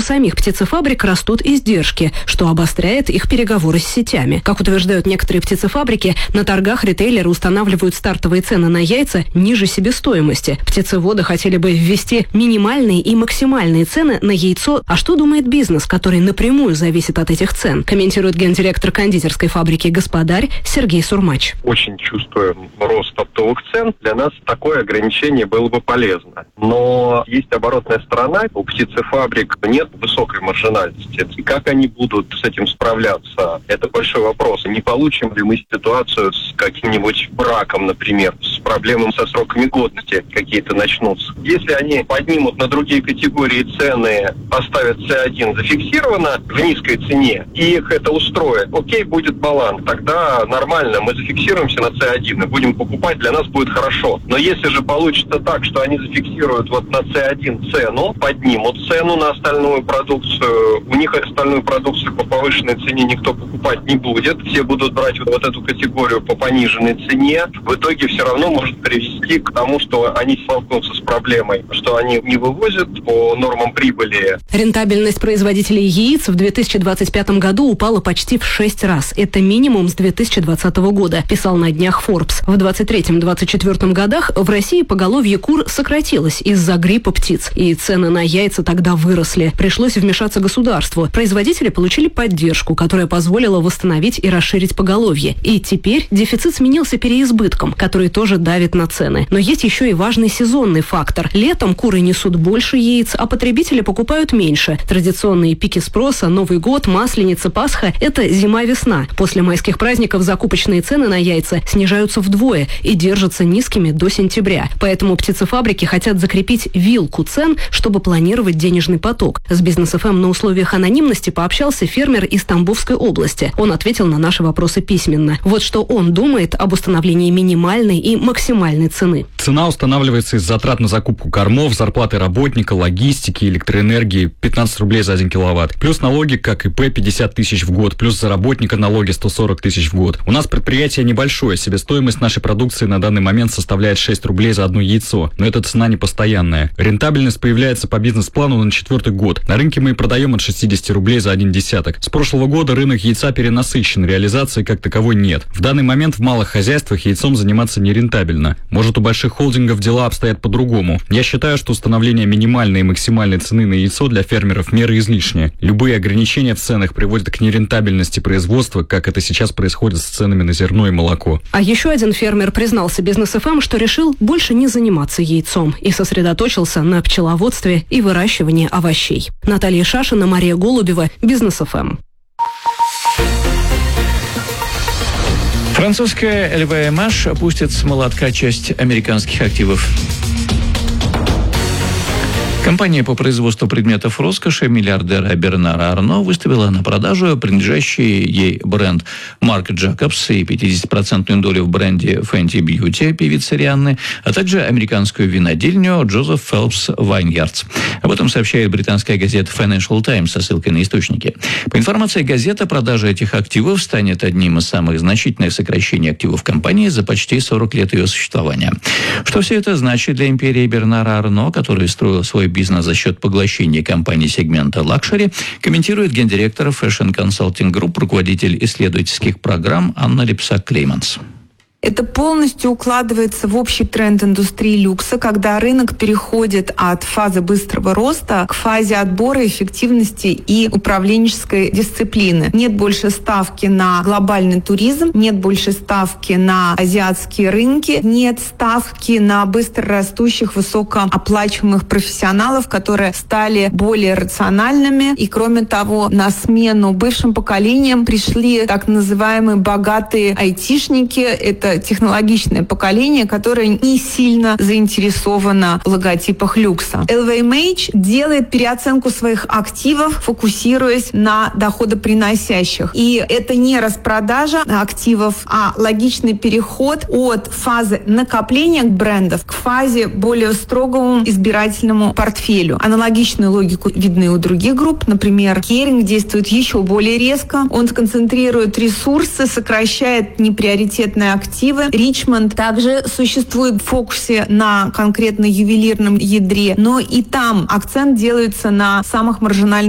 самих птицефабрик растут издержки, что обостряет их переговоры с сетями. Как утверждают некоторые птицефабрики, на торгах ритейлеры устанавливают стартовые цены на яйца ниже себестоимости. Птицеводы хотели бы ввести минимальные и максимальные цены на яйцо. А что думает бизнес, который напрямую зависит от этих цен? Комментирует гендиректор кондитерской фабрики «Господарь» Сергей Сурмач. Очень чувствуем рост оптовых цен. Для нас такое ограничение было бы полезно. Но есть оборотная сторона. У птицефабрик нет высокой маржинальности. И как они будут с этим справляться? Это большой вопрос. Не получим ли мы ситуацию с каким-нибудь браком, например, с проблемами со сроками годности какие-то начнутся? Если они поднимут на другие категории цены, поставят C1 зафиксировано в низкой цене, и их это устроит, окей, будет баланс. Тогда нормально, мы зафиксируемся на C1 и будем покупать, для нас будет хорошо. Но если же получится так, что они зафиксируют вот на C1 цену, поднимут цену на остальную продукцию, у них остальную продукцию по повышенной цене никто покупать не будет, все будут брать вот эту категорию по пониженной цене, в итоге все равно может привести к тому, что они столкнутся с проблемой, что они не вывозят по нормам прибыли. Рентабельность производителей яиц в 2025 году упала почти в 6 раз. Это минимум с 2020 года, писал на днях Forbes. В 2023-2024 годах в России поголовье кур сократилось из-за гриппа птиц, и цены на яйца тогда выросли. Пришлось вмешаться государству. Производители получили поддержку, которая позволила восстановить и расширить поголовье. И теперь дефицит сменился переизбытком, который тоже давит на цены. Но есть еще и важный сезонный фактор. Летом куры несут больше яиц, а потребители покупают меньше. Традиционные пики спроса, Новый год, Масленица, Пасха – это зима-весна. После майских праздников закупочные цены на яйца снижаются вдвое и держатся низкими до сентября. Поэтому птицефабрики хотят закрепить вилку цен, чтобы планировать денежный поток. С Бизнес ФМ на условиях анонимности пообщался фермер из Тамбовской области. Он ответил на наши вопросы письменно. Вот что он думает об установлении минимальной и максимальной цены. Цена устанавливается из затрат на закупку кормов, зарплаты работника, логистики, электроэнергии 15 рублей за 1 киловатт. Плюс налоги, как ИП, 50 тысяч в год. Плюс за работника налоги 140 тысяч в год. У нас предприятие небольшое. Себестоимость нашей продукции на данный момент составляет 6 рублей за одно яйцо. Но эта цена не постоянная. Рентабельность появляется по бизнес-плану на 4-й год. На рынке мы и продаем от 60 рублей за 1 десяток. С прошлого года рынок яйца перенасыщен. Реализации как таковой нет. В данный момент в малых хозяйствах яйцом заниматься нерентабельно. Может, у больших холдингов дела обстоят по-другому. Я считаю, что установление минимальной и максимальной цены на яйцо для фермеров меры излишние. Любые ограничения в ценах приводят к нерентабельности производства, как это сейчас происходит с ценами на зерно и молоко. А еще один фермер признался Бизнес ФМ, что решил больше не заниматься яйцом и сосредоточился на пчеловодстве и выращивании овощей. Наталья Шашина, Мария Голубева, Бизнес ФМ. Французская LVMH опустит с молотка часть американских активов. Компания по производству предметов роскоши миллиардера Бернара Арно выставила на продажу принадлежащий ей бренд Марк Джакобс и 50% долю в бренде Fenty Beauty певицы Рианны, а также американскую винодельню Джозеф Фелпс Вайньярдс. Об этом сообщает британская газета Financial Times со ссылкой на источники. По информации газеты, продажа этих активов станет одним из самых значительных сокращений активов компании за почти 40 лет ее существования. Что все это значит для империи Бернара Арно, который строил свой бизнес за счет поглощения компаний сегмента лакшери, комментирует гендиректор Fashion Consulting Group, руководитель исследовательских программ Анна Липсак-Клейманс. Это полностью укладывается в общий тренд индустрии люкса, когда рынок переходит от фазы быстрого роста к фазе отбора, эффективности и управленческой дисциплины. Нет больше ставки на глобальный туризм, нет больше ставки на азиатские рынки, нет ставки на быстро растущих, высокооплачиваемых профессионалов, которые стали более рациональными. И, кроме того, на смену бывшим поколениям пришли так называемые богатые айтишники. Это технологичное поколение, которое не сильно заинтересовано в логотипах люкса. LVMH делает переоценку своих активов, фокусируясь на доходоприносящих. И это не распродажа активов, а логичный переход от фазы накопления брендов к фазе более строгому избирательному портфелю. Аналогичную логику видны у других групп. Например, Kering действует еще более резко. Он концентрирует ресурсы, сокращает неприоритетные активы. Ричмонд также существует в фокусе на конкретно ювелирном ядре, но и там акцент делается на самых маржинальных